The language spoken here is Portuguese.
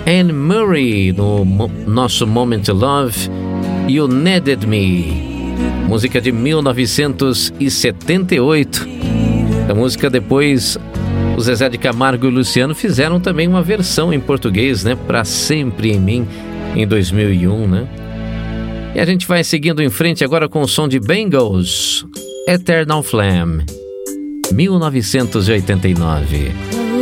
Anne Murray no nosso Moment to Love, You Needed Me, música de 1978. A música depois o Zezé de Camargo e o Luciano fizeram também uma versão em português, né? Pra Sempre em Mim, em 2001, né? E a gente vai seguindo em frente agora com o som de Bangles, Eternal Flame, 1989.